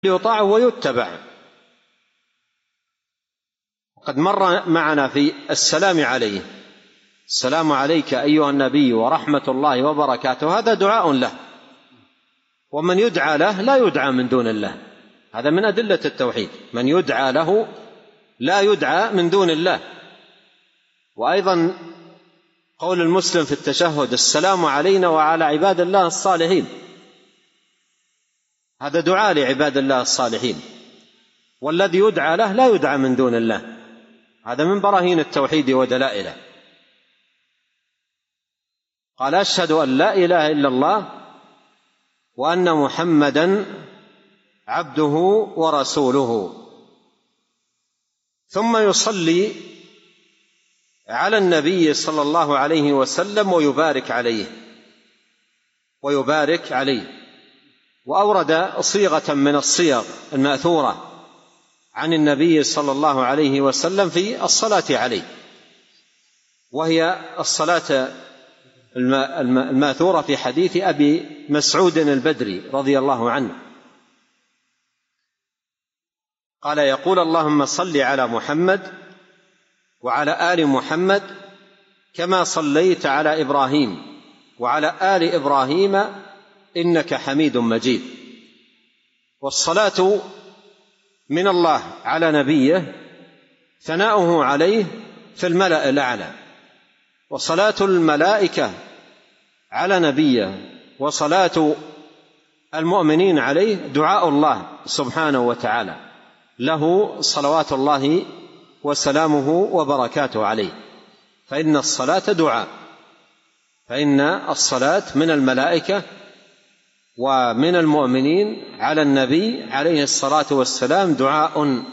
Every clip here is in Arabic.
يطاع ويتبع. وقد مر معنا في السلام عليه: السلام عليك أيها النبي ورحمة الله وبركاته. هذا دعاء له، ومن يدعى له لا يدعى من دون الله. هذا من أدلة التوحيد، من يدعى له لا يدعى من دون الله. وأيضا قول المسلم في التشهد: السلام علينا وعلى عباد الله الصالحين. هذا دعاء لعباد الله الصالحين، والذي يدعى له لا يدعى من دون الله. هذا من براهين التوحيد ودلائله. قال: أشهد أن لا إله إلا الله وأن محمدا عبده ورسوله. ثم يصلي على النبي صلى الله عليه وسلم ويبارك عليه. وأورد صيغة من الصيغ المأثورة عن النبي صلى الله عليه وسلم في الصلاة عليه، وهي الصلاة الماثورة في حديث أبي مسعود البدري رضي الله عنه، قال: يقول: اللهم صل على محمد وعلى آل محمد كما صليت على إبراهيم وعلى آل إبراهيم إنك حميد مجيد. والصلاة من الله على نبيه ثناؤه عليه في الملأ الأعلى، وصلاة الملائكة على نبيه وصلاة المؤمنين عليه دعاء الله سبحانه وتعالى، له صلوات الله وسلامه وبركاته عليه. فإن الصلاة دعاء، فإن الصلاة من الملائكة ومن المؤمنين على النبي عليه الصلاة والسلام دعاء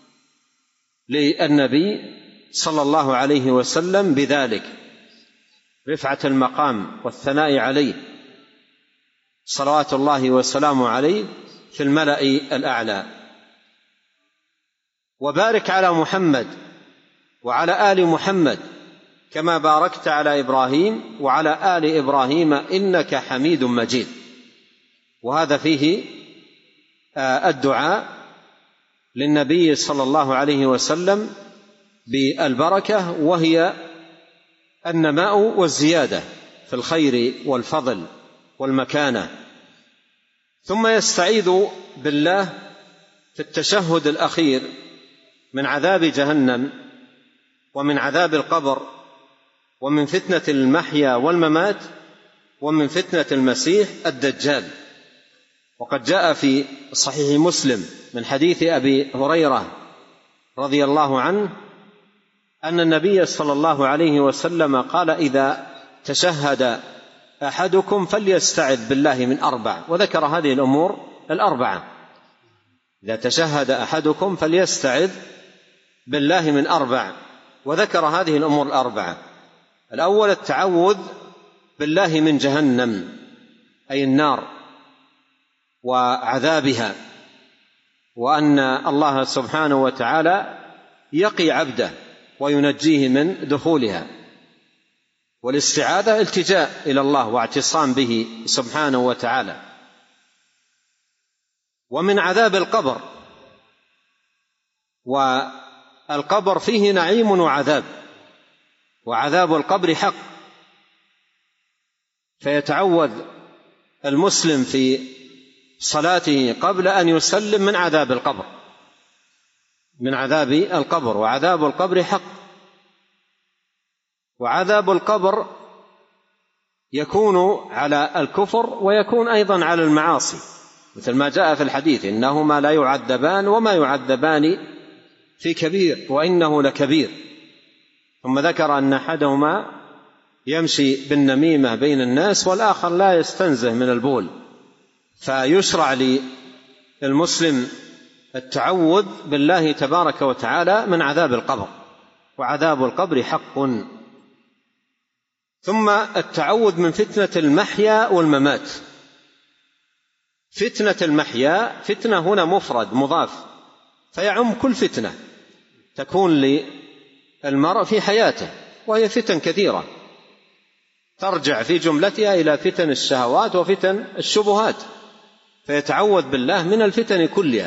للنبي صلى الله عليه وسلم بذلك، رفعة المقام والثناء عليه صلوات الله وسلامه عليه في الملأ الأعلى. وبارك على محمد وعلى آل محمد كما باركت على إبراهيم وعلى آل إبراهيم إنك حميد مجيد. وهذا فيه الدعاء للنبي صلى الله عليه وسلم بالبركة، وهي النماء والزيادة في الخير والفضل والمكانة. ثم يستعيذ بالله في التشهد الأخير من عذاب جهنم ومن عذاب القبر ومن فتنة المحيا والممات ومن فتنة المسيح الدجال. وقد جاء في صحيح مسلم من حديث أبي هريرة رضي الله عنه أن النبي صلى الله عليه وسلم قال: إذا تشهد أحدكم فليستعذ بالله من 4، وذكر هذه الأمور ال4. إذا تشهد أحدكم فليستعذ بالله من 4، وذكر هذه الأمور ال4. الأول التعوذ بالله من جهنم، أي النار وعذابها، وأن الله سبحانه وتعالى يقي عبده وينجيه من دخولها. والاستعاذة التجاء إلى الله واعتصام به سبحانه وتعالى. ومن عذاب القبر، والقبر فيه نعيم وعذاب، وعذاب القبر حق، فيتعوذ المسلم في صلاته قبل أن يسلم من عذاب القبر، من عذاب القبر. وعذاب القبر حق. وعذاب القبر يكون على الكفر ويكون أيضا على المعاصي، مثل ما جاء في الحديث: إنهما لا يعذبان وما يعذبان في كبير وإنه لكبير. ثم ذكر أن أحدهما يمشي بالنميمة بين الناس والآخر لا يستنزه من البول. فيشرع للمسلم التعوذ بالله تبارك وتعالى من عذاب القبر، وعذاب القبر حق. ثم التعوذ من فتنة المحيا والممات. فتنة المحيا، فتنة هنا مفرد مضاف، فيعم كل فتنة تكون للمرء في حياته، وهي فتن كثيرة ترجع في جملتها إلى فتن الشهوات وفتن الشبهات. فيتعوذ بالله من الفتن كلها.